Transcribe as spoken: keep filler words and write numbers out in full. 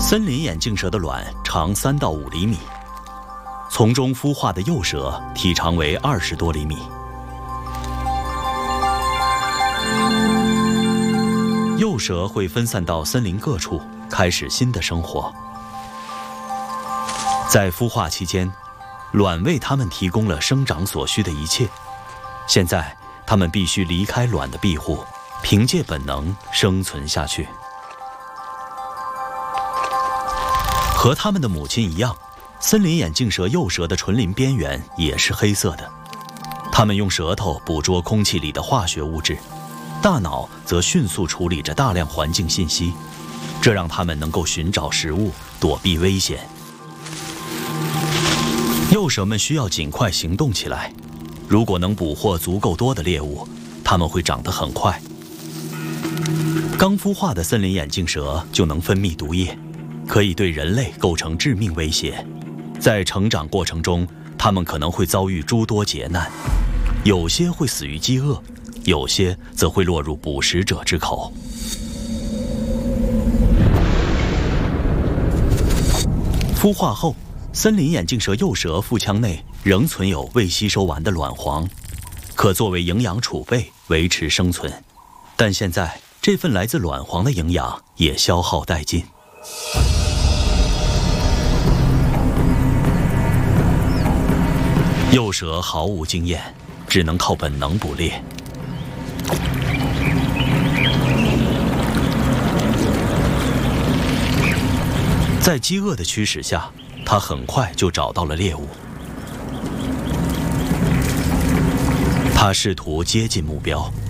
森林眼镜蛇的卵长三到五厘米，从中孵化的幼蛇体长为二十多厘米。幼蛇会分散到森林各处，开始新的生活。在孵化期间，卵为它们提供了生长所需的一切。现在，它们必须离开卵的庇护，凭借本能生存下去。和它们的母亲一样，森林眼镜蛇幼蛇的唇鳞边缘也是黑色的。它们用舌头捕捉空气里的化学物质，大脑则迅速处理着大量环境信息，这让它们能够寻找食物，躲避危险。幼蛇们需要尽快行动起来，如果能捕获足够多的猎物，它们会长得很快。刚孵化的森林眼镜蛇就能分泌毒液，可以对人类构成致命威胁。在成长过程中，它们可能会遭遇诸多劫难，有些会死于饥饿，有些则会落入捕食者之口。孵化后，森林眼镜蛇幼蛇腹腔内仍存有未吸收完的卵黄，可作为营养储备维持生存。但现在，这份来自卵黄的营养也消耗殆尽。幼蛇毫无经验，只能靠本能捕猎。在饥饿的驱使下，它很快就找到了猎物。它试图接近目标，